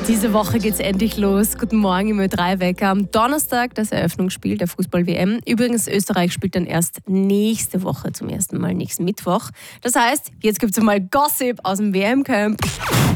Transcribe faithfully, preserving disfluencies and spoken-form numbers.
Diese Woche geht's endlich los. Guten Morgen im Ö drei Wecker. Am Donnerstag das Eröffnungsspiel der Fußball-W M. Übrigens, Österreich spielt dann erst nächste Woche zum ersten Mal, nächsten Mittwoch. Das heißt, jetzt gibt's mal Gossip aus dem W M-Camp.